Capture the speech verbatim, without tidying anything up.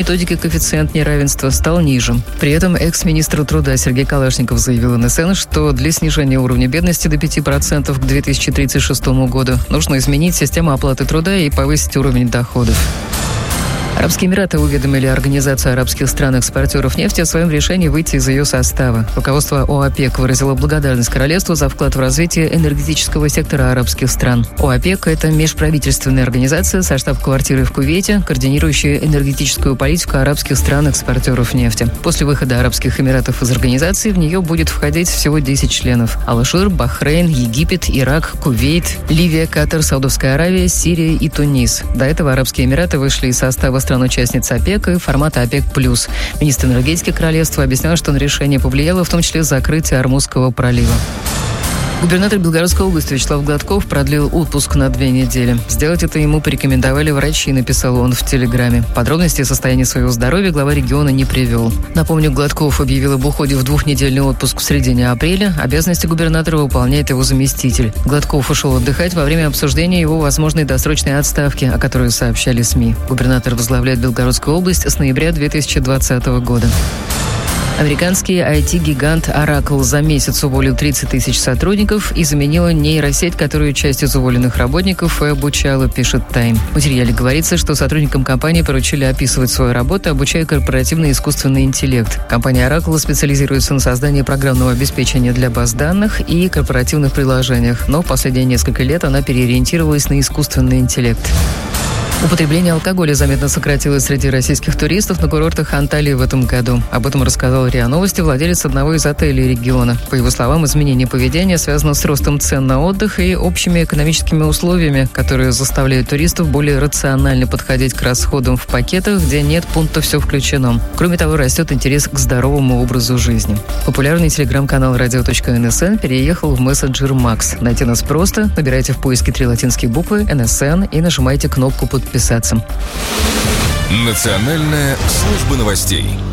методике коэффициент неравенства стал ниже. При этом экс-министр труда Сергей Калашников заявил эн эс эн, что для снижения уровня бедности до пяти процентов к две тысячи тридцать шестому году нужно изменить систему оплаты труда и повысить уровень доходов. Арабские Эмираты уведомили Организацию арабских стран-экспортеров нефти о своем решении выйти из ее состава. Руководство о ОПЕК выразило благодарность королевству за вклад в развитие энергетического сектора арабских стран. ОПЕК – это межправительственная организация со штаб-квартирой в Кувейте, координирующая энергетическую политику арабских стран-экспортеров нефти. После выхода Арабских Эмиратов из организации в нее будет входить всего десять членов: Алжир, Бахрейн, Египет, Ирак, Кувейт, Ливия, Катар, Саудовская Аравия, Сирия и Тунис. До этого Арабские Эмираты вышли из состава стран-участниц ОПЕК и формата ОПЕК+. Министр энергетики королевства объяснял, что на решение повлияло в том числе закрытие Ормузского пролива. Губернатор Белгородской области Вячеслав Гладков продлил отпуск на две недели. Сделать это ему порекомендовали врачи, написал он в Телеграме. Подробности о состоянии своего здоровья глава региона не привел. Напомню, Гладков объявил об уходе в двухнедельный отпуск в середине апреля. Обязанности губернатора выполняет его заместитель. Гладков ушел отдыхать во время обсуждения его возможной досрочной отставки, о которой сообщали СМИ. Губернатор возглавляет Белгородскую область с ноября две тысячи двадцатого года. Американский ай ти-гигант Oracle за месяц уволил тридцать тысяч сотрудников и заменила нейросеть, которую часть из уволенных работников и обучала, пишет Time. В материале говорится, что сотрудникам компании поручили описывать свою работу, обучая корпоративный искусственный интеллект. Компания Oracle специализируется на создании программного обеспечения для баз данных и корпоративных приложениях, но в последние несколько лет она переориентировалась на искусственный интеллект. Употребление алкоголя заметно сократилось среди российских туристов на курортах Анталии в этом году. Об этом рассказал РИА Новости владелец одного из отелей региона. По его словам, изменение поведения связано с ростом цен на отдых и общими экономическими условиями, которые заставляют туристов более рационально подходить к расходам в пакетах, где нет пункта «все включено». Кроме того, растет интерес к здоровому образу жизни. Популярный телеграм-канал радио точка эн эс эн переехал в мессенджер Макс. Найти нас просто. Набирайте в поиске три латинские буквы эн эс эн и нажимайте кнопку «Подписаться». Национальная служба новостей.